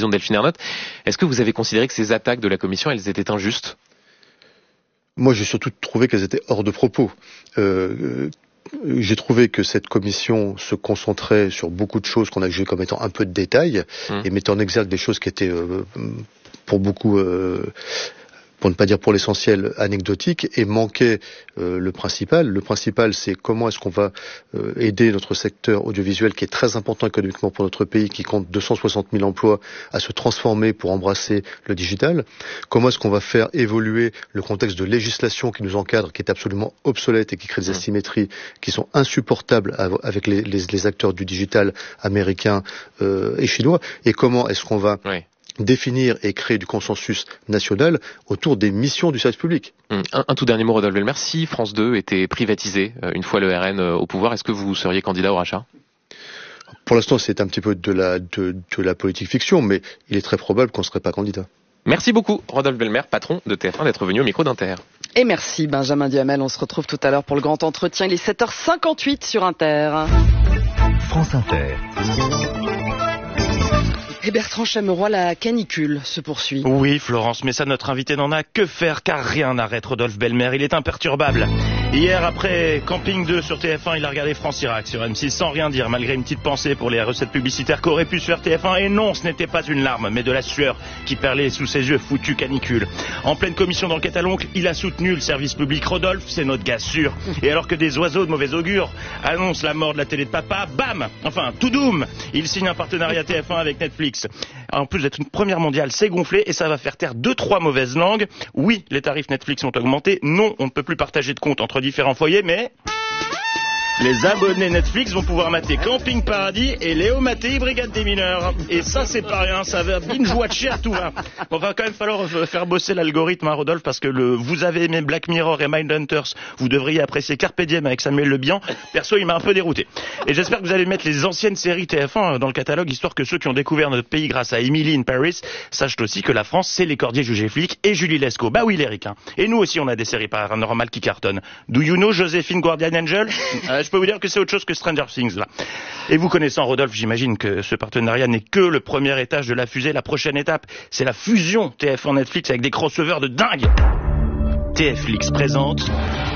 de Delphine Ernotte. Est-ce que vous avez considéré que ces attaques de la Commission, elles étaient injustes ? Moi, j'ai surtout trouvé qu'elles étaient hors de propos. J'ai trouvé que cette commission se concentrait sur beaucoup de choses qu'on a jugées comme étant un peu de détail et mettait en exergue des choses qui étaient pour beaucoup, pour ne pas dire pour l'essentiel, anecdotiques et manquait le principal. Le principal, c'est comment est-ce qu'on va aider notre secteur audiovisuel qui est très important économiquement pour notre pays, qui compte 260 000 emplois, à se transformer pour embrasser le digital. Comment est-ce qu'on va faire évoluer le contexte de législation qui nous encadre, qui est absolument obsolète et qui crée des asymétries qui sont insupportables avec les acteurs du digital américains et chinois. Et comment est-ce qu'on va définir et créer du consensus national autour des missions du service public. Un tout dernier mot, Rodolphe Belmer. Si France 2 était privatisé une fois le RN au pouvoir, est-ce que vous seriez candidat au rachat ? Pour l'instant, c'est un petit peu de la politique fiction, mais il est très probable qu'on ne serait pas candidat. Merci beaucoup, Rodolphe Belmer, patron de TF1, d'être venu au micro d'Inter. Et merci, Benjamin Duhamel. On se retrouve tout à l'heure pour le grand entretien. Il est 7h58 sur Inter. France Inter. Et Bertrand Chameroy, la canicule se poursuit. Oui, Florence, mais ça, notre invité n'en a que faire, car rien n'arrête Rodolphe Belmer. Il est imperturbable. Hier, après Camping 2 sur TF1, il a regardé France-Irak sur M6 sans rien dire, malgré une petite pensée pour les recettes publicitaires qu'aurait pu se faire TF1. Et non, ce n'était pas une larme, mais de la sueur qui perlait sous ses yeux, foutu canicule. En pleine commission d'enquête à l'oncle, il a soutenu le service public. Rodolphe, c'est notre gars sûr. Et alors que des oiseaux de mauvais augure annoncent la mort de la télé de papa, bam, enfin, tout doom, il signe un partenariat TF1 avec Netflix. En plus d'être une première mondiale, c'est gonflé et ça va faire taire 2-3 mauvaises langues. Oui, les tarifs Netflix ont augmenté. Non, on ne peut plus partager de comptes entre différents foyers, mais les abonnés Netflix vont pouvoir mater Camping Paradis et Léo Mattei, Brigade des mineurs. Et ça, c'est pas rien, ça va binge-watcher à tout va. Bon, va quand même falloir faire bosser l'algorithme, hein, Rodolphe, parce que vous avez aimé Black Mirror et Mindhunters, vous devriez apprécier Carpe Diem avec Samuel Le Bihan. Perso, il m'a un peu dérouté. Et j'espère que vous allez mettre les anciennes séries TF1 dans le catalogue, histoire que ceux qui ont découvert notre pays grâce à Emily in Paris sachent aussi que la France, c'est Les Cordiers jugés flics et Julie Lescaut. Bah oui, l'Éric, hein. Et nous aussi, on a des séries paranormales qui cartonnent. Do you know Joséphine Guardian Angel? Je peux vous dire que c'est autre chose que Stranger Things, là. Et vous connaissant Rodolphe, j'imagine que ce partenariat n'est que le premier étage de la fusée. La prochaine étape, c'est la fusion TF1 Netflix avec des crossovers de dingue. TFlix présente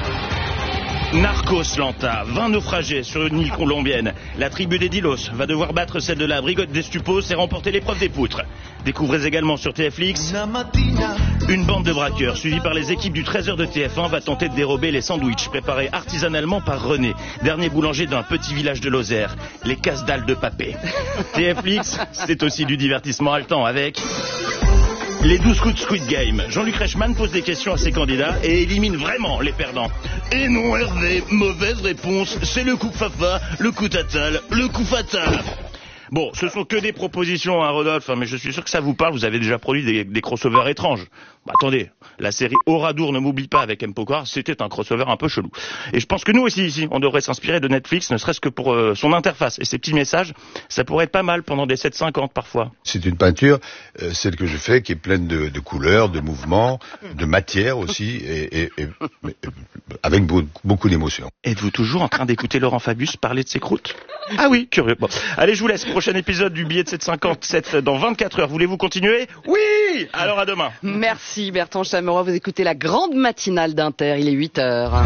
Narcos Lanta, 20 naufragés sur une île colombienne. La tribu des Dilos va devoir battre celle de la Brigade des Stupos et remporter l'épreuve des poutres. Découvrez également sur TFlix une bande de braqueurs suivie par les équipes du Trésor de TF1 va tenter de dérober les sandwichs préparés artisanalement par René, dernier boulanger d'un petit village de Lozère, les casse-dalles de Papé. TFlix, c'est aussi du divertissement haletant avec les 12 coups de Squid Game. Jean-Luc Reichmann pose des questions à ses candidats et élimine vraiment les perdants. Et non, Hervé, mauvaise réponse, c'est le coup fafa, le coup tatal, le coup fatal. Bon, ce sont que des propositions, hein, Rodolphe, mais je suis sûr que ça vous parle, vous avez déjà produit des crossovers étranges. Bah, attendez, la série Oradour ne m'oublie pas avec M. Pokora, c'était un crossover un peu chelou. Et je pense que nous aussi, ici, on devrait s'inspirer de Netflix, ne serait-ce que pour son interface. Et ces petits messages, ça pourrait être pas mal pendant des 7,50 parfois. C'est une peinture, celle que je fais, qui est pleine de couleurs, de mouvements, de matière aussi, et avec beaucoup d'émotions. Êtes-vous toujours en train d'écouter Laurent Fabius parler de ses croûtes? Ah oui, curieux. Bon. Allez, je vous laisse. Prochain épisode du billet de 7,57 dans 24 heures. Voulez-vous continuer? Oui! Alors à demain. Merci Bertrand Chameroy. Vous écoutez la grande matinale d'Inter. Il est 8h.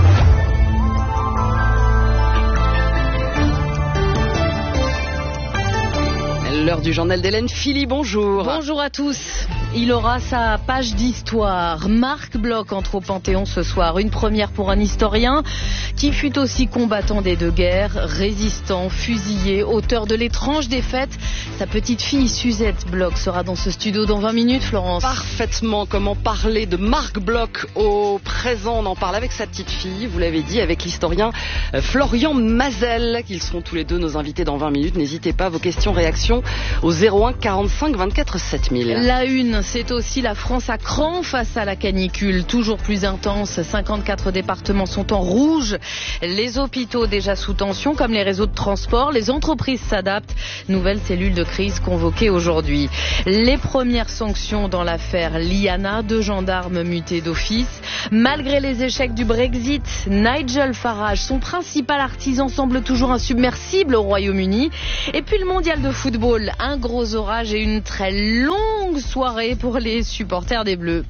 L'heure du journal d'Hélène Philly, bonjour. Bonjour à tous. Il aura sa page d'histoire. Marc Bloch entre au Panthéon ce soir. Une première pour un historien qui fut aussi combattant des deux guerres, résistant, fusillé, auteur de l'étrange défaite. Sa petite fille Suzette Bloch sera dans ce studio dans 20 minutes, Florence. Parfaitement. Comment parler de Marc Bloch au présent? On en parle avec sa petite fille, vous l'avez dit, avec l'historien Florian Mazel. Qu'ils seront tous les deux nos invités dans 20 minutes. N'hésitez pas, vos questions, réactions au 01 45 24 7000. La une, c'est aussi la France à cran face à la canicule, toujours plus intense. 54 départements sont en rouge. Les hôpitaux déjà sous tension, comme les réseaux de transport. Les entreprises s'adaptent. Nouvelle cellule de crise convoquée aujourd'hui. Les premières sanctions dans l'affaire Liana, 2 gendarmes mutés d'office. Malgré les échecs du Brexit, Nigel Farage, son principal artisan, semble toujours insubmersible au Royaume-Uni. Et puis le mondial de football. football, un gros orage et une très longue soirée pour les supporters des Bleus.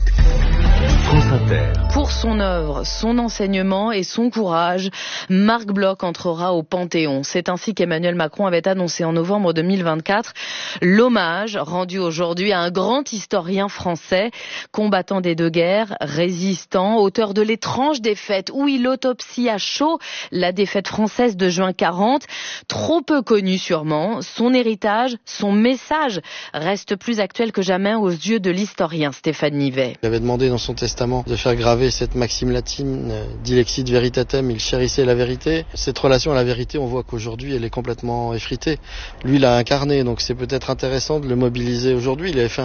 France Inter. Pour son œuvre, son enseignement et son courage, Marc Bloch entrera au Panthéon. C'est ainsi qu'Emmanuel Macron avait annoncé en novembre 2024 l'hommage rendu aujourd'hui à un grand historien français, combattant des deux guerres, résistant, auteur de L'étrange défaite, où il autopsie à chaud la défaite française de juin 40. Trop peu connu sûrement, son héritage, son message reste plus actuel que jamais aux yeux de l'historien Stéphane Nivet. Il avait demandé dans son testament de faire graver cette maxime latine, dilexit veritatem, il chérissait la vérité. Cette relation à la vérité, on voit qu'aujourd'hui elle est complètement effritée. Lui l'a incarné, donc c'est peut-être intéressant de le mobiliser aujourd'hui. Il avait fait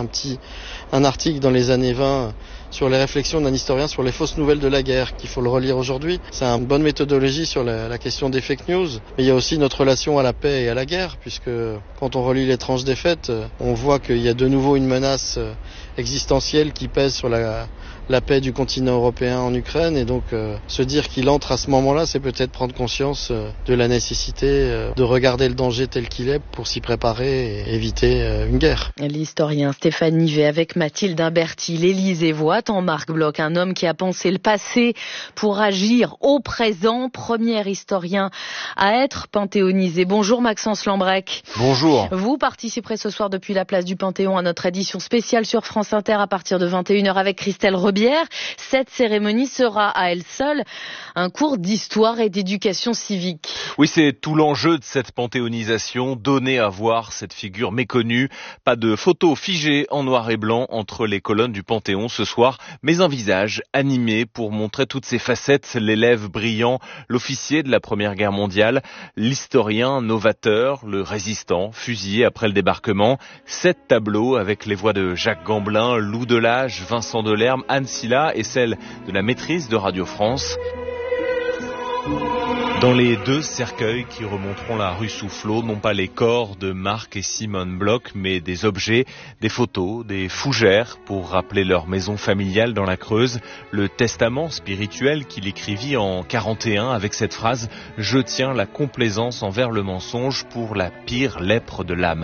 un article dans les années 20 sur les réflexions d'un historien sur les fausses nouvelles de la guerre, qu'il faut le relire aujourd'hui. C'est une bonne méthodologie sur la question des fake news. Mais il y a aussi notre relation à la paix et à la guerre, puisque quand on relit L'étrange défaite, on voit qu'il y a de nouveau une menace existentielle qui pèse sur la paix du continent européen en Ukraine, et donc se dire qu'il entre à ce moment-là, c'est peut-être prendre conscience de la nécessité de regarder le danger tel qu'il est pour s'y préparer et éviter une guerre. L'historien Stéphane Nivet avec Mathilde Imberti. L'Élysée voit en Marc Bloch un homme qui a pensé le passé pour agir au présent, premier historien à être panthéonisé. Bonjour Maxence Lambrec. Bonjour. Vous participerez ce soir depuis la place du Panthéon à notre édition spéciale sur France Inter à partir de 21h avec Christelle Rebière. Cette cérémonie sera à elle seule un cours d'histoire et d'éducation civique. Oui, c'est tout l'enjeu de cette panthéonisation, donner à voir cette figure méconnue. Pas de photos figées en noir et blanc entre les colonnes du Panthéon ce soir, mais un visage animé pour montrer toutes ses facettes, l'élève brillant, l'officier de la Première Guerre mondiale, l'historien novateur, le résistant, fusillé après le débarquement. 7 tableaux avec les voix de Jacques Gamblin, Lou Delage, Vincent Delerme, Anne Silla et celle de la maîtrise de Radio France. Dans les 2 cercueils qui remonteront la rue Soufflot, non pas les corps de Marc et Simone Bloch, mais des objets, des photos, des fougères pour rappeler leur maison familiale dans la Creuse, le testament spirituel qu'il écrivit en 41 avec cette phrase « Je tiens la complaisance envers le mensonge pour la pire lèpre de l'âme ».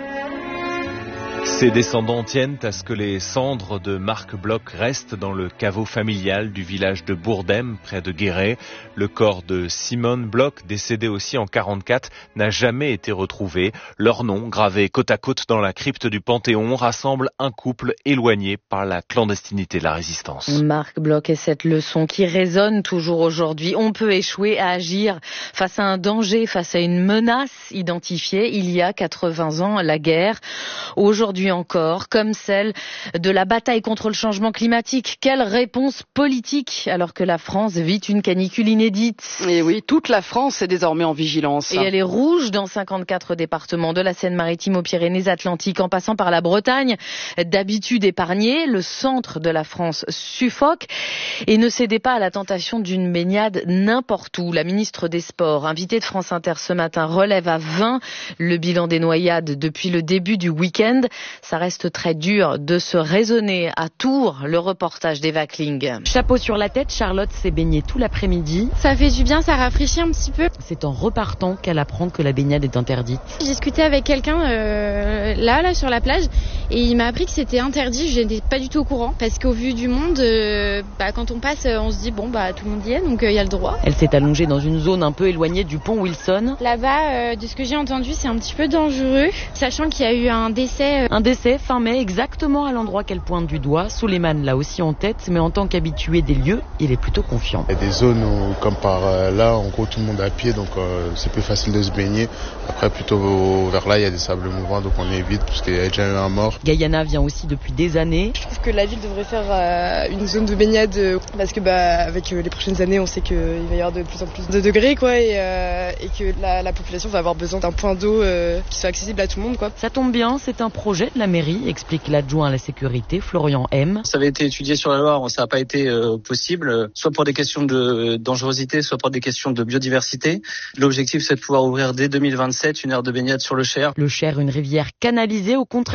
Ses descendants tiennent à ce que les cendres de Marc Bloch restent dans le caveau familial du village de Bourdem, près de Guéret. Le corps de Simone Bloch, décédé aussi en 44, n'a jamais été retrouvé. Leur nom, gravé côte à côte dans la crypte du Panthéon, rassemble un couple éloigné par la clandestinité de la résistance. Marc Bloch est cette leçon qui résonne toujours aujourd'hui. On peut échouer à agir face à un danger, face à une menace identifiée il y a 80 ans, la guerre. Aujourd'hui encore, comme celle de la bataille contre le changement climatique. Quelle réponse politique alors que la France vit une canicule inédite? Et oui, toute la France est désormais en vigilance. Et elle est rouge dans 54 départements, de la Seine-Maritime aux Pyrénées-Atlantiques en passant par la Bretagne. D'habitude épargnée, le centre de la France suffoque et ne cédez pas à la tentation d'une baignade n'importe où. La ministre des Sports, invitée de France Inter ce matin, relève à 20 le bilan des noyades depuis le début du week-end. Ça reste très dur de se raisonner à Tours, le reportage d'Eva Kling. Chapeau sur la tête, Charlotte s'est baignée tout l'après-midi. Ça fait du bien, ça rafraîchit un petit peu. C'est en repartant qu'elle apprend que la baignade est interdite. J'ai discuté avec quelqu'un là sur la plage et il m'a appris que c'était interdit. Je n'étais pas du tout au courant parce qu'au vu du monde, quand on passe, on se dit tout le monde y est, donc il y a le droit. Elle s'est allongée dans une zone un peu éloignée du pont Wilson. Là-bas, de ce que j'ai entendu, c'est un petit peu dangereux, sachant qu'il y a eu un décès. Un décès fin mai, exactement à l'endroit qu'elle pointe du doigt. Souleymane l'a aussi en tête, mais en tant qu'habitué des lieux, il est plutôt confiant. Il y a des zones où, comme par là, en gros tout le monde est à pied, donc c'est plus facile de se baigner. Après, plutôt vers là, il y a des sables mouvants, donc on évite parce qu'il y a déjà eu un mort. Guyana vient aussi depuis des années. Je trouve que la ville devrait faire une zone de baignade parce que avec les prochaines années, on sait qu'il va y avoir de plus en plus de degrés, et que la population va avoir besoin d'un point d'eau qui soit accessible à tout le monde, quoi. Ça tombe bien, c'est un projet de la mairie, explique l'adjoint à la sécurité, Florian M. Ça avait été étudié sur la Loire, ça n'a pas été possible, soit pour des questions de dangerosité, soit pour des questions de biodiversité. L'objectif, c'est de pouvoir ouvrir dès 2027 une aire de baignade sur le Cher. Le Cher, une rivière canalisée au contraire de la Loire.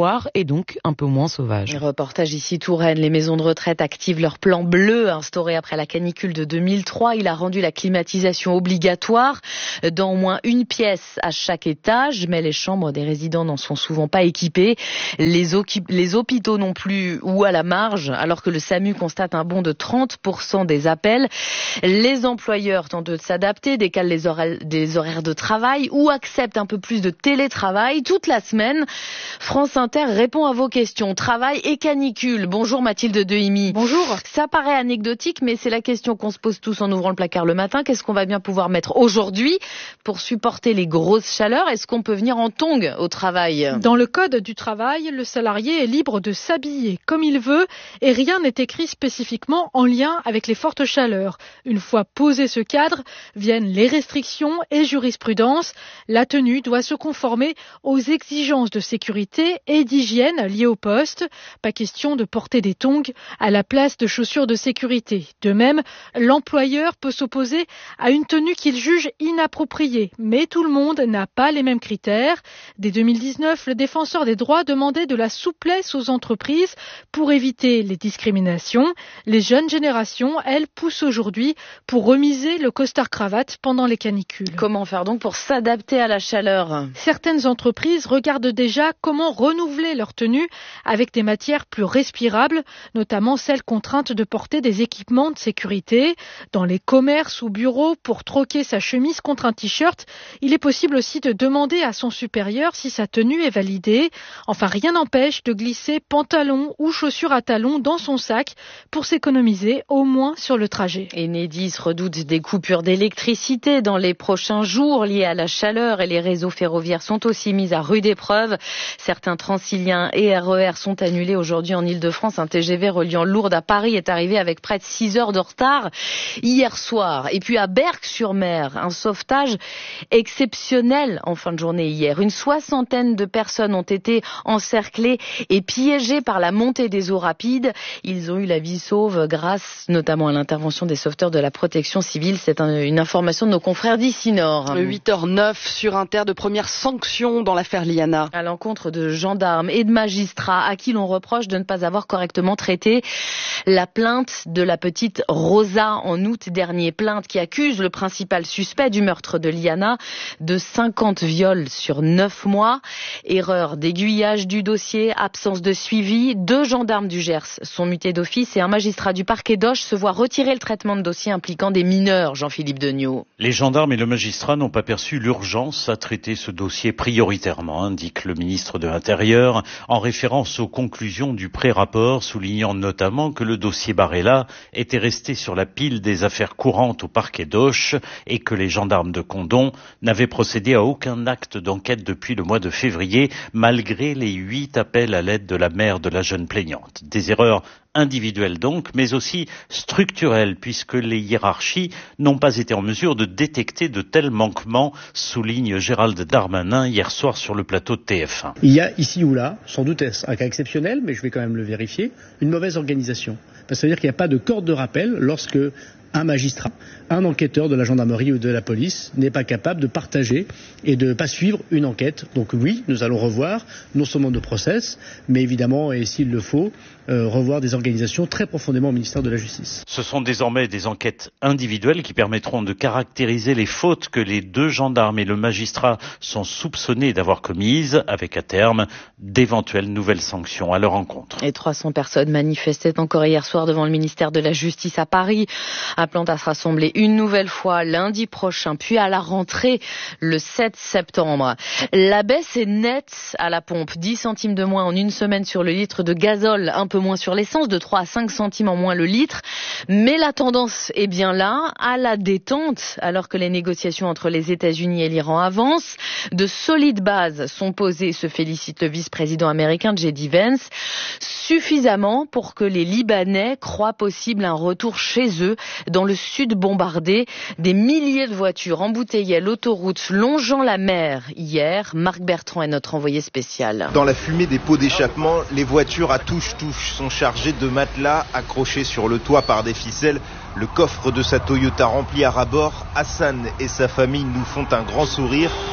noir et donc un peu moins sauvage. Reportage ici Touraine, les maisons de retraite activent leur plan bleu instauré après la canicule de 2003. Il a rendu la climatisation obligatoire dans au moins une pièce à chaque étage, mais les chambres des résidents n'en sont souvent pas équipées. Les hôpitaux non plus, ou à la marge, alors que le SAMU constate un bond de 30% des appels. Les employeurs tentent de s'adapter, décalent les horaires de travail ou acceptent un peu plus de télétravail toute la semaine. France Inter répond à vos questions. Travail et canicule. Bonjour Mathilde Dehimi. Bonjour. Ça paraît anecdotique, mais c'est la question qu'on se pose tous en ouvrant le placard le matin. Qu'est-ce qu'on va bien pouvoir mettre aujourd'hui pour supporter les grosses chaleurs? Est-ce qu'on peut venir en tongs au travail? Dans le code du travail, le salarié est libre de s'habiller comme il veut et rien n'est écrit spécifiquement en lien avec les fortes chaleurs. Une fois posé ce cadre, viennent les restrictions et jurisprudence. La tenue doit se conformer aux exigences de sécurité et d'hygiène liées au poste. Pas question de porter des tongs à la place de chaussures de sécurité. De même, l'employeur peut s'opposer à une tenue qu'il juge inappropriée. Mais tout le monde n'a pas les mêmes critères. Dès 2019, le défenseur des droits demandait de la souplesse aux entreprises pour éviter les discriminations. Les jeunes générations, elles, poussent aujourd'hui pour remiser le costard-cravate pendant les canicules. Comment faire donc pour s'adapter à la chaleur? Certaines entreprises regardent déjà comment renouveler leur tenue avec des matières plus respirables, notamment celles contraintes de porter des équipements de sécurité. Dans les commerces ou bureaux, pour troquer sa chemise contre un t-shirt, il est possible aussi de demander à son supérieur si sa tenue est validée. Enfin, rien n'empêche de glisser pantalon ou chaussures à talons dans son sac pour s'économiser au moins sur le trajet. Enedis redoute des coupures d'électricité dans les prochains jours liées à la chaleur et les réseaux ferroviaires sont aussi mis à rude épreuve. Certains Transiliens et RER sont annulés aujourd'hui en Ile-de-France. Un TGV reliant Lourdes à Paris est arrivé avec près de 6 heures de retard hier soir. Et puis à Berck-sur-Mer, un sauvetage exceptionnel en fin de journée hier. Une soixantaine de personnes ont été encerclées et piégées par la montée des eaux rapides. Ils ont eu la vie sauve grâce notamment à l'intervention des sauveteurs de la protection civile. C'est une information de nos confrères d'ici Nord. 8h09 sur Inter, de premières sanctions dans l'affaire Liana. À l'encontre de gendarmes et de magistrats à qui l'on reproche de ne pas avoir correctement traité la plainte de la petite Rosa en août dernier. Plainte qui accuse le principal suspect du meurtre de Liana de 50 viols sur 9 mois. Erreur d'aiguillage du dossier, absence de suivi. 2 gendarmes du Gers sont mutés d'office et un magistrat du parquet d'Auch se voit retirer le traitement de dossier impliquant des mineurs. Jean-Philippe Degnaud. Les gendarmes et le magistrat n'ont pas perçu l'urgence à traiter ce dossier prioritairement, indique le ministre de l'Intérieur, en référence aux conclusions du pré-rapport, soulignant notamment que le dossier Barella était resté sur la pile des affaires courantes au parquet d'Auch et que les gendarmes de Condom n'avaient procédé à aucun acte d'enquête depuis le mois de février, malgré les 8 appels à l'aide de la mère de la jeune plaignante. Des erreurs individuelles donc, mais aussi structurelles, puisque les hiérarchies n'ont pas été en mesure de détecter de tels manquements, souligne Gérald Darmanin hier soir sur le plateau de TF1. Il y a ici ou là, sans doute un cas exceptionnel, mais je vais quand même le vérifier, une mauvaise organisation. Ça veut dire qu'il n'y a pas de corde de rappel lorsque un magistrat, un enquêteur de la gendarmerie ou de la police n'est pas capable de partager et de ne pas suivre une enquête. Donc oui, nous allons revoir non seulement nos process, mais évidemment, et s'il le faut, revoir des organisations très profondément au ministère de la Justice. Ce sont désormais des enquêtes individuelles qui permettront de caractériser les fautes que les 2 gendarmes et le magistrat sont soupçonnés d'avoir commises, avec à terme d'éventuelles nouvelles sanctions à leur encontre. Et 300 personnes manifestaient encore hier soir devant le ministère de la Justice à Paris, appelant à se rassembler une nouvelle fois lundi prochain, puis à la rentrée le 7 septembre. La baisse est nette à la pompe, 10 centimes de moins en une semaine sur le litre de gazole, un peu moins sur l'essence, de 3 à 5 centimes en moins le litre. Mais la tendance est bien là, à la détente, alors que les négociations entre les États-Unis et l'Iran avancent. De solides bases sont posées, se félicite le vice-président américain J.D. Vance, suffisamment pour que les Libanais croient possible un retour chez eux, dans le sud bombardé. Des milliers de voitures embouteillées l'autoroute longeant la mer hier. Marc Bertrand est notre envoyé spécial. Dans la fumée des pots d'échappement, les voitures à touche-touche sont chargées de matelas accrochés sur le toit par des ficelles. Le coffre de sa Toyota rempli à ras-bord. Hassan et sa famille nous font un grand sourire.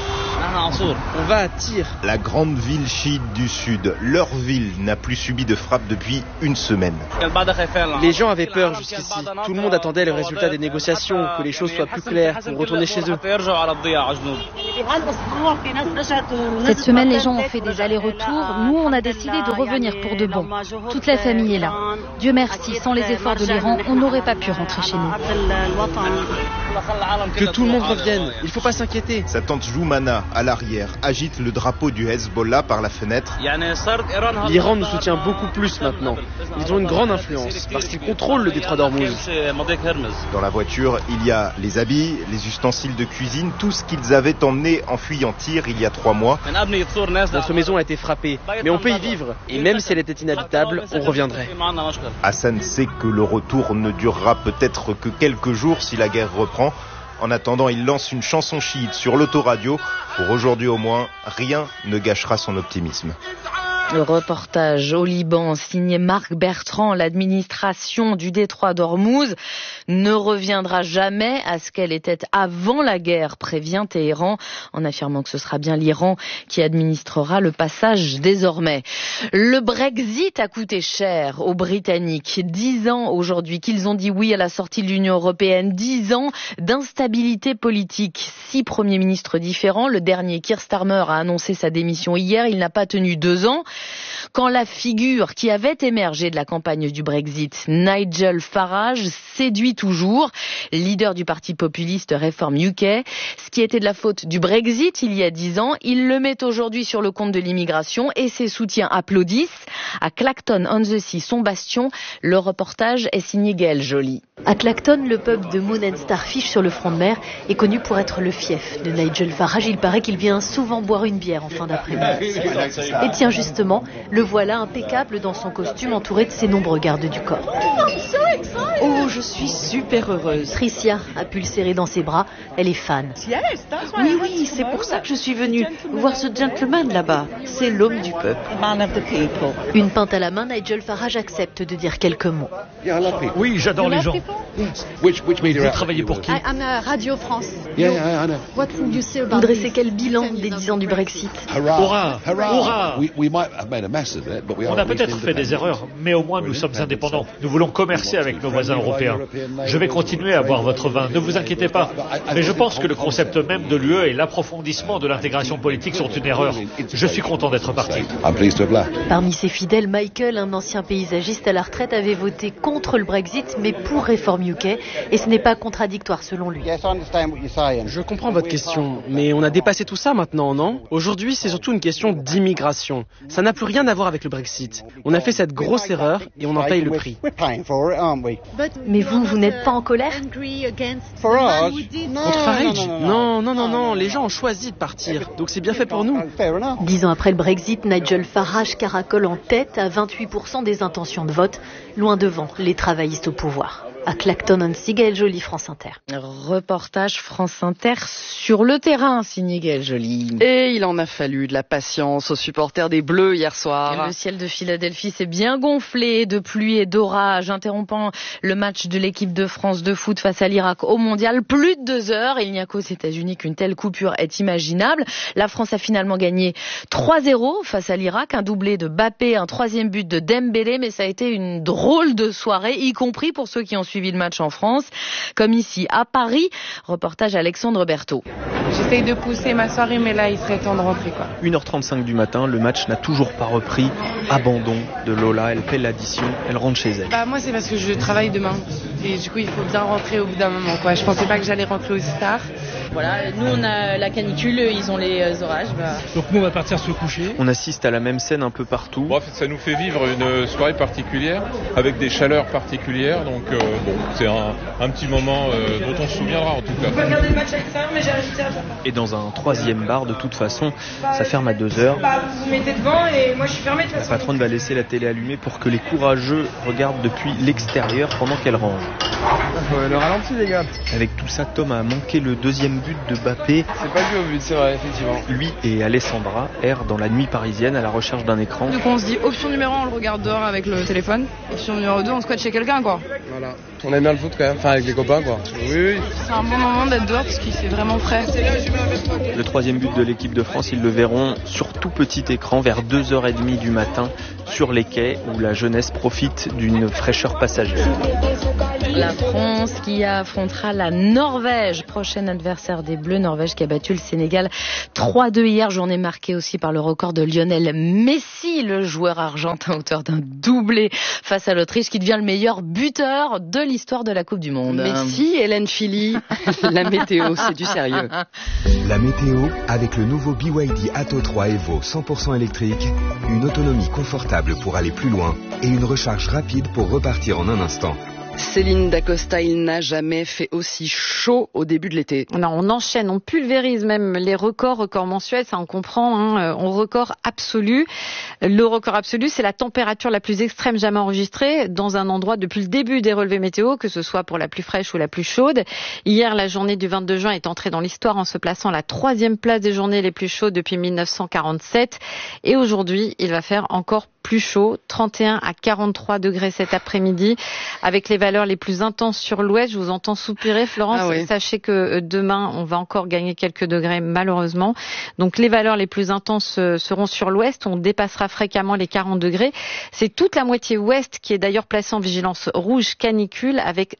On va à Tyr. La grande ville chiite du sud. Leur ville n'a plus subi de frappe depuis une semaine. Les gens avaient peur jusqu'ici. Tout le monde attendait le résultat des négociations, que les choses soient plus claires pour retourner chez eux. Cette semaine, les gens ont fait des allers-retours. Nous, on a décidé de revenir pour de bon. Toute la famille est là. Dieu merci, sans les efforts de l'Iran, on n'aurait pas pu rentrer chez nous. Que tout le monde revienne, il ne faut pas s'inquiéter. Sa tante Joumana, à l'arrière, agite le drapeau du Hezbollah par la fenêtre. L'Iran nous soutient beaucoup plus maintenant. Ils ont une grande influence, parce qu'ils contrôlent le détroit d'Ormuz. Dans la voiture, il y a les habits, les ustensiles de cuisine, tout ce qu'ils avaient emmené en fuyant Tyr il y a 3 mois. Notre maison a été frappée, mais on peut y vivre. Et même si elle était inhabitable, on reviendrait. Hassan sait que le retour ne durera peut-être que quelques jours si la guerre reprend. En attendant, il lance une chanson chiite sur l'autoradio. Pour aujourd'hui au moins, rien ne gâchera son optimisme. Le reportage au Liban signé Marc Bertrand. L'administration du détroit d'Ormuz ne reviendra jamais à ce qu'elle était avant la guerre, prévient Téhéran, en affirmant que ce sera bien l'Iran qui administrera le passage désormais. Le Brexit a coûté cher aux Britanniques. 10 ans aujourd'hui qu'ils ont dit oui à la sortie de l'Union européenne. 10 ans d'instabilité politique. 6 premiers ministres différents. Le dernier, Keir Starmer, a annoncé sa démission hier. Il n'a pas tenu 2 ans. Quand la figure qui avait émergé de la campagne du Brexit, Nigel Farage, séduit toujours, leader du parti populiste Reform UK, ce qui était de la faute du Brexit il y a 10 ans, il le met aujourd'hui sur le compte de l'immigration et ses soutiens applaudissent. À Clacton-on-the-Sea, son bastion, le reportage est signé Gaël Joly. À Clacton, le pub de Moon and Starfish sur le front de mer est connu pour être le fief de Nigel Farage. Il paraît qu'il vient souvent boire une bière en fin d'après-midi. Et tiens, justement, le voilà impeccable dans son costume entouré de ses nombreux gardes du corps. Oh, je suis super heureuse. Tricia a pu le serrer dans ses bras. Elle est fan. Oui, c'est pour ça que je suis venue voir ce gentleman là-bas. C'est l'homme du peuple. Une pinte à la main, Nigel Farage accepte de dire quelques mots. Oui, j'adore les gens. Vous travaillez pour qui? Radio France. Vous dressez quel bilan des 10 ans du Brexit? Hurrah! Hurrah! On a peut-être fait des erreurs, mais au moins nous sommes indépendants. Nous voulons commercer avec nos voisins européens. Je vais continuer à boire votre vin, ne vous inquiétez pas. Mais je pense que le concept même de l'UE et l'approfondissement de l'intégration politique sont une erreur. Je suis content d'être parti. Parmi ses fidèles, Michael, un ancien paysagiste à la retraite, avait voté contre le Brexit, mais pour Reform UK. Et ce n'est pas contradictoire selon lui. Je comprends votre question, mais on a dépassé tout ça maintenant, non? Aujourd'hui, c'est surtout une question d'immigration. Ça n'a plus rien à voir avec le Brexit. On a fait cette grosse erreur et on en paye le prix. Mais vous n'êtes pas en colère? Contre Farage? Non, les gens ont choisi de partir, donc c'est bien fait pour nous. 10 ans après le Brexit, Nigel Farage caracole en tête à 28% des intentions de vote, loin devant les travaillistes au pouvoir. À Clacton-on-Sea, Gaël Joly, France Inter. Reportage France Inter sur le terrain, signé Gaël Joly. Et il en a fallu de la patience aux supporters des Bleus hier soir. Le ciel de Philadelphie s'est bien gonflé de pluie et d'orage, interrompant le match de l'équipe de France de foot face à l'Irak au Mondial. Plus de 2 heures. Il n'y a qu'aux États-Unis qu'une telle coupure est imaginable. La France a finalement gagné 3-0 face à l'Irak. Un doublé de Mbappé, un 3e but de Dembélé. Mais ça a été une drôle de soirée, y compris pour ceux qui ont suivi le match en France, comme ici à Paris. Reportage Alexandre Berthaud. J'essaye de pousser ma soirée, mais là, il serait temps de rentrer, quoi. 1h35 du matin, le match n'a toujours pas repris. Abandon de Lola, elle fait l'addition, elle rentre chez elle. Moi, c'est parce que je travaille demain. Et du coup, il faut bien rentrer au bout d'un moment, quoi. Je pensais pas que j'allais rentrer aussi tard. Voilà, nous, on a la canicule, ils ont les orages. Donc nous, on va partir se coucher. On assiste à la même scène un peu partout. Bref, ça nous fait vivre une soirée particulière, avec des chaleurs particulières. Donc, c'est un petit moment dont on se souviendra en tout cas. On peut regarder le match à l'extérieur, mais j'ai réussi à faire. Et dans un 3e bar, de toute façon, ça ferme à 2h. Vous vous mettez devant et moi je suis fermé de toute façon. La patronne va laisser la télé allumée pour que les courageux regardent depuis l'extérieur pendant qu'elle range. Le ralenti, les gars. Avec tout ça, Tom a manqué le 2e but de Mbappé. C'est pas dû au but, c'est vrai, effectivement. Lui et Alessandra errent dans la nuit parisienne à la recherche d'un écran. Donc on se dit option numéro 1, on le regarde dehors avec le téléphone. Option numéro 2, on squatte chez quelqu'un, quoi. Voilà. On aime bien le foot quand même, enfin avec les copains, quoi. Oui. C'est un bon moment d'être dehors parce qu'il fait vraiment frais. Le troisième but de l'équipe de France, ils le verront sur tout petit écran vers 2h30 du matin sur les quais où la jeunesse profite d'une fraîcheur passagère. La France qui affrontera la Norvège, prochain adversaire des Bleus. Norvège qui a battu le Sénégal 3-2 hier, journée marquée aussi par le record de Lionel Messi, le joueur argentin auteur d'un doublé face à l'Autriche qui devient le meilleur buteur de l'histoire de la Coupe du Monde. Messi, Hélène Philly, la météo, c'est du sérieux. La météo avec le nouveau BYD Atto 3 Evo 100% électrique, une autonomie confortable pour aller plus loin et une recharge rapide pour repartir en un instant. Céline Dacosta, il n'a jamais fait aussi chaud au début de l'été. Non, on enchaîne, on pulvérise même les records mensuels, ça on comprend, on record absolu. Le record absolu, c'est la température la plus extrême jamais enregistrée dans un endroit depuis le début des relevés météo, que ce soit pour la plus fraîche ou la plus chaude. Hier, la journée du 22 juin est entrée dans l'histoire en se plaçant à la 3e place des journées les plus chaudes depuis 1947. Et aujourd'hui, il va faire encore plus chaud, 31 à 43 degrés cet après-midi, avec les valeurs les plus intenses sur l'ouest. Je vous entends soupirer, Florence. Ah oui. Sachez que demain, on va encore gagner quelques degrés, malheureusement. Donc, les valeurs les plus intenses seront sur l'ouest. On dépassera fréquemment les 40 degrés. C'est toute la moitié ouest qui est d'ailleurs placée en vigilance rouge canicule, avec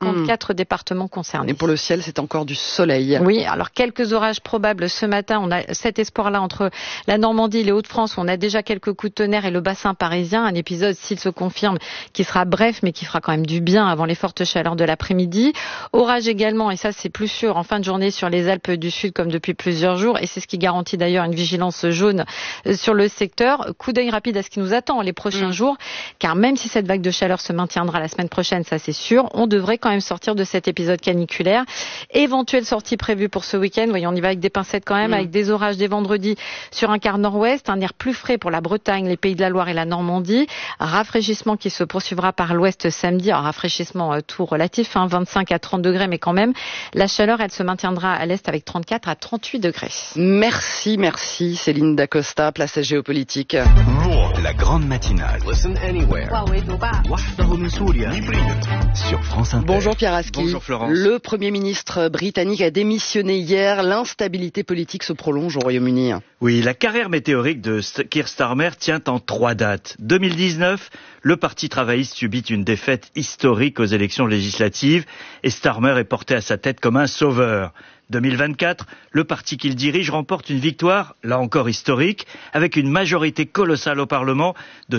54 départements concernés. Et pour le ciel, c'est encore du soleil. Oui, alors quelques orages probables ce matin. On a cet espoir-là entre la Normandie et les Hauts-de-France. On a déjà quelques coups de tonnerre et le bassin parisien. Un épisode, s'il se confirme, qui sera bref, mais qui fera quand même du bien avant les fortes chaleurs de l'après-midi. Orage également, et ça c'est plus sûr, en fin de journée sur les Alpes du Sud comme depuis plusieurs jours, et c'est ce qui garantit d'ailleurs une vigilance jaune sur le secteur. Coup d'œil rapide à ce qui nous attend les prochains jours, car même si cette vague de chaleur se maintiendra la semaine prochaine, ça c'est sûr, on devrait quand même sortir de cet épisode caniculaire. Éventuelle sortie prévue pour ce week-end, voyons, on y va avec des pincettes quand même, avec des orages dès vendredi sur un quart nord-ouest, un air plus frais pour la Bretagne, les Pays de la Loire et la Normandie, rafraîchissement qui se poursuivra par l'ouest samedi, alors rafraîchissement tout relatif, 25 à 30 degrés, mais quand même, la chaleur, elle se maintiendra à l'est avec 34 à 38 degrés. Merci Céline Dacosta, place à Géopolitique. La grande matinale. Listen anywhere. Sur France Inter. Bonjour Pierre Aski. Bonjour Florence. Le Premier ministre britannique a démissionné hier. L'instabilité politique se prolonge au Royaume-Uni. Oui, la carrière météorique de Keir Starmer tient en 3 dates. 2019, le Parti travailliste subit une défaite historique aux élections législatives et Starmer est porté à sa tête comme un sauveur. 2024, le parti qu'il dirige remporte une victoire, là encore historique, avec une majorité colossale au Parlement de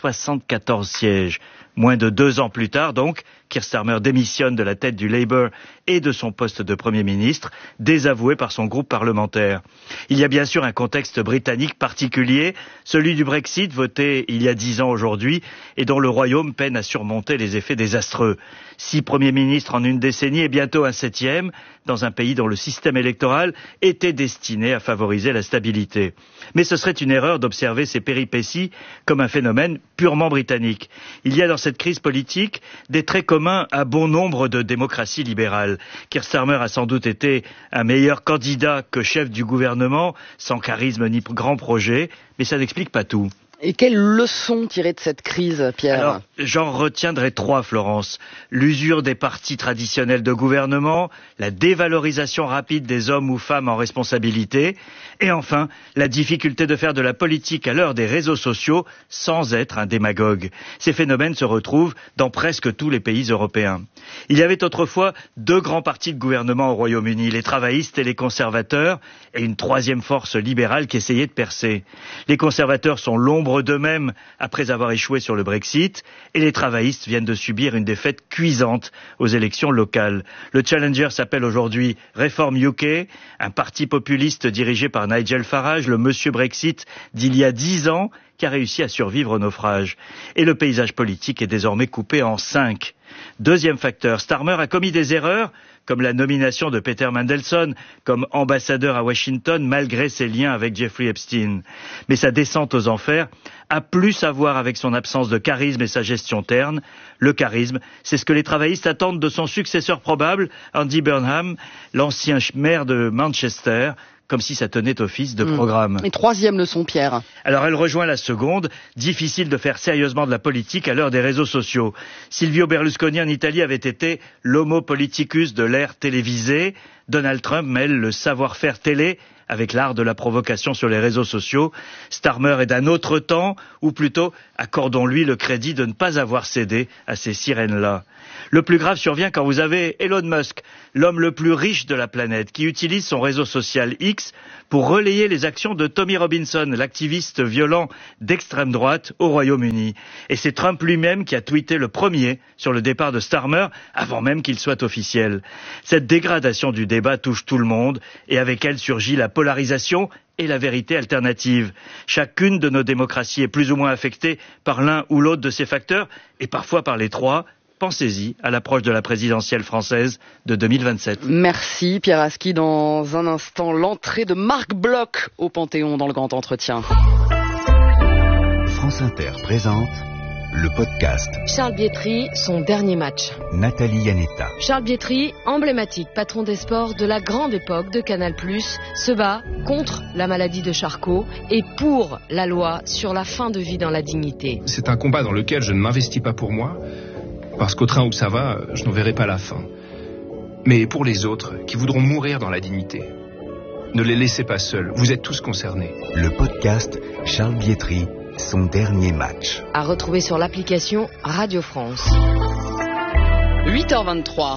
174 sièges. Moins de 2 ans plus tard, donc, Keir Starmer démissionne de la tête du Labour et de son poste de Premier ministre, désavoué par son groupe parlementaire. Il y a bien sûr un contexte britannique particulier, celui du Brexit voté il y a 10 ans aujourd'hui et dont le Royaume peine à surmonter les effets désastreux. 6 premiers ministres en une décennie et bientôt un 7e, dans un pays dont le système électoral était destiné à favoriser la stabilité. Mais ce serait une erreur d'observer ces péripéties comme un phénomène purement britannique. Il y a dans cette crise politique des traits communs à bon nombre de démocraties libérales. Keir Starmer a sans doute été un meilleur candidat que chef du gouvernement, sans charisme ni grand projet, mais ça n'explique pas tout. Et quelles leçons tirer de cette crise, Pierre? Alors, j'en retiendrai 3, Florence. L'usure des partis traditionnels de gouvernement, la dévalorisation rapide des hommes ou femmes en responsabilité, et enfin, la difficulté de faire de la politique à l'heure des réseaux sociaux sans être un démagogue. Ces phénomènes se retrouvent dans presque tous les pays européens. Il y avait autrefois 2 grands partis de gouvernement au Royaume-Uni, les travaillistes et les conservateurs, et une 3e force libérale qui essayait de percer. Les conservateurs sont l'ombre d'eux-mêmes après avoir échoué sur le Brexit, et les travaillistes viennent de subir une défaite cuisante aux élections locales. Le Challenger s'appelle aujourd'hui Reform UK, un parti populiste dirigé par Nigel Farage, le monsieur Brexit d'il y a 10 ans, qui a réussi à survivre au naufrage. Et le paysage politique est désormais coupé en 5. Deuxième facteur, Starmer a commis des erreurs, comme la nomination de Peter Mandelson comme ambassadeur à Washington malgré ses liens avec Jeffrey Epstein. Mais sa descente aux enfers a plus à voir avec son absence de charisme et sa gestion terne. Le charisme, c'est ce que les travaillistes attendent de son successeur probable, Andy Burnham, l'ancien maire de Manchester, comme si ça tenait office de programme. Et troisième leçon, Pierre. Alors elle rejoint la seconde. Difficile de faire sérieusement de la politique à l'heure des réseaux sociaux. Silvio Berlusconi en Italie avait été l'homo politicus de l'ère télévisée. Donald Trump mêle le savoir-faire télé avec l'art de la provocation sur les réseaux sociaux. Starmer est d'un autre temps, ou plutôt, accordons-lui le crédit de ne pas avoir cédé à ces sirènes-là. Le plus grave survient quand vous avez Elon Musk, l'homme le plus riche de la planète, qui utilise son réseau social X pour relayer les actions de Tommy Robinson, l'activiste violent d'extrême droite au Royaume-Uni. Et c'est Trump lui-même qui a tweeté le premier sur le départ de Starmer, avant même qu'il soit officiel. Cette dégradation du débat touche tout le monde, et avec elle surgit la polarisation et la vérité alternative. Chacune de nos démocraties est plus ou moins affectée par l'un ou l'autre de ces facteurs, et parfois par les trois. Pensez-y à l'approche de la présidentielle française de 2027. Merci Pierre Aski. Dans un instant, l'entrée de Marc Bloch au Panthéon dans le Grand Entretien. France Inter présente le podcast Charles Bietri, son dernier match. Nathalie Yanetta. Charles Bietri, emblématique patron des sports de la grande époque de Canal+, se bat contre la maladie de Charcot et pour la loi sur la fin de vie dans la dignité. C'est un combat dans lequel je ne m'investis pas pour moi, parce qu'au train où ça va, je n'en verrai pas la fin. Mais pour les autres, qui voudront mourir dans la dignité, ne les laissez pas seuls, vous êtes tous concernés. Le podcast Charles Bietri, son dernier match. À retrouver sur l'application Radio France. 8h23.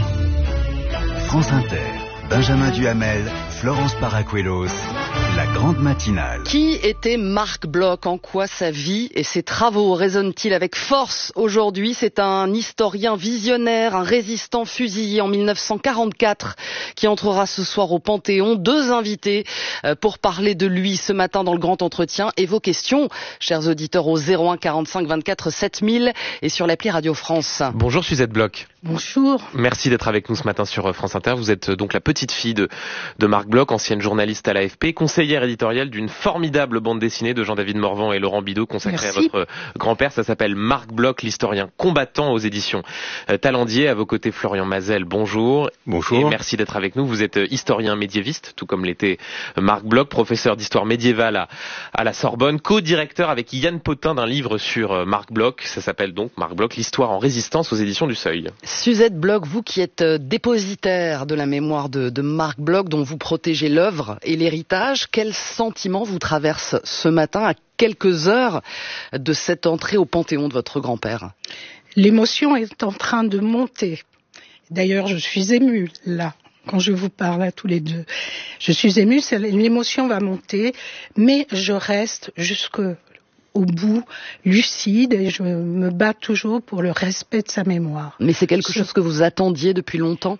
France Inter, Benjamin Duhamel, Florence Paracuelos, la grande matinale. Qui était Marc Bloch? En quoi sa vie et ses travaux résonnent-ils avec force aujourd'hui? C'est un historien visionnaire, un résistant fusillé en 1944 qui entrera ce soir au Panthéon. Deux invités pour parler de lui ce matin dans le Grand Entretien. Et vos questions, chers auditeurs, au 01 45 24 7000 et sur l'appli Radio France. Bonjour Suzette Bloch. Bonjour. Merci d'être avec nous ce matin sur France Inter. Vous êtes donc la petite fille de Marc Bloch, ancienne journaliste à l'AFP, conseillère éditoriale d'une formidable bande dessinée de Jean-David Morvan et Laurent Bidot consacrée à votre grand-père. Ça s'appelle Marc Bloch, l'historien combattant aux éditions Talendier. À vos côtés, Florian Mazel, bonjour. Bonjour. Et merci d'être avec nous. Vous êtes historien médiéviste, tout comme l'était Marc Bloch, professeur d'histoire médiévale à la Sorbonne, co-directeur avec Yann Potin d'un livre sur Marc Bloch. Ça s'appelle donc Marc Bloch, l'histoire en résistance aux éditions du Seuil. Suzette Bloch, vous qui êtes dépositaire de la mémoire de Marc Bloch, dont vous protégez l'œuvre et l'héritage, quel sentiment vous traverse ce matin à quelques heures de cette entrée au Panthéon de votre grand-père? L'émotion est en train de monter. D'ailleurs, je suis émue là, quand je vous parle à tous les deux. Je suis émue, l'émotion va monter, mais je reste jusqu'au bout lucide et je me bats toujours pour le respect de sa mémoire. Mais c'est quelque chose que vous attendiez depuis longtemps?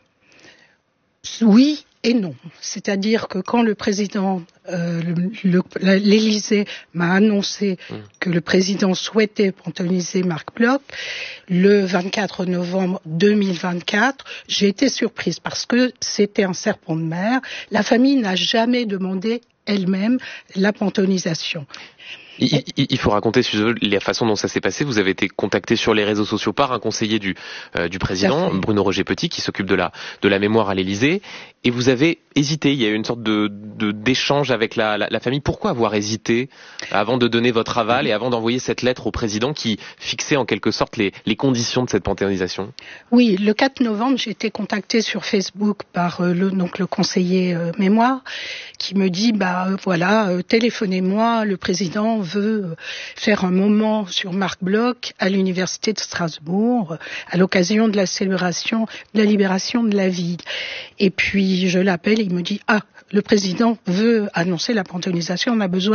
Oui et non. C'est-à-dire que quand le président, l'Élysée m'a annoncé que le président souhaitait panthéoniser Marc Bloch, le 24 novembre 2024, j'ai été surprise parce que c'était un serpent de mer. La famille n'a jamais demandé elle-même la panthéonisation. Il faut raconter la façon dont ça s'est passé. Vous avez été contacté sur les réseaux sociaux par un conseiller du président, Bruno Roger Petit, qui s'occupe de la mémoire à l'Élysée. Et vous avez hésité. Il y a eu une sorte d'échange avec la famille. Pourquoi avoir hésité avant de donner votre aval et avant d'envoyer cette lettre au président qui fixait en quelque sorte les conditions de cette panthéonisation? Oui, le 4 novembre, j'ai été contactée sur Facebook par le conseiller mémoire qui me dit téléphonez-moi, le président veut faire un moment sur Marc Bloch à l'université de Strasbourg à l'occasion de la célébration de la libération de la ville. Et puis je l'appelle et il me dit le président veut annoncer la panthéonisation, on a besoin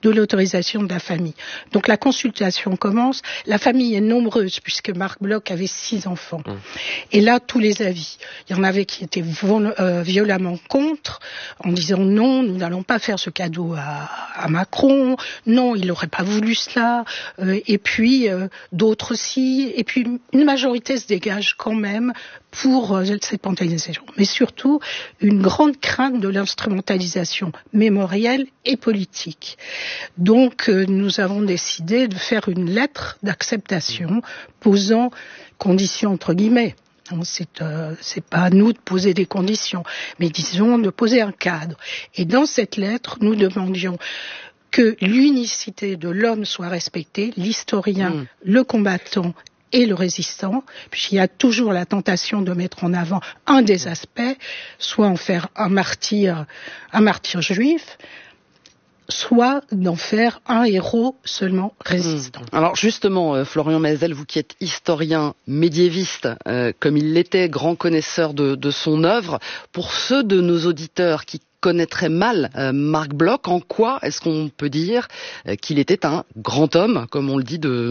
de l'autorisation de la famille. Donc la consultation commence. La famille est nombreuse puisque Marc Bloch avait 6 enfants. Et là, tous les avis. Il y en avait qui étaient violemment contre, en disant non, nous n'allons pas faire ce cadeau à Macron. Non, il n'aurait pas voulu cela. Et puis d'autres aussi. Et puis une majorité se dégage quand même pour cette pampérisation. Mais surtout, une grande crainte de l'instrumentalisation mémorielle et politique. Donc, nous avons décidé de faire une lettre d'acceptation posant conditions entre guillemets. C'est pas à nous de poser des conditions, mais disons de poser un cadre. Et dans cette lettre, nous demandions que l'unicité de l'homme soit respectée, l'historien, le combattant et le résistant, puisqu'il y a toujours la tentation de mettre en avant un des aspects, soit en faire un martyr juif, soit d'en faire un héros seulement résistant. Alors justement, Florian Mazel, vous qui êtes historien médiéviste, comme il l'était, grand connaisseur de son œuvre, pour ceux de nos auditeurs qui connaîtraient mal Marc Bloch, en quoi est-ce qu'on peut dire qu'il était un grand homme, comme on le dit de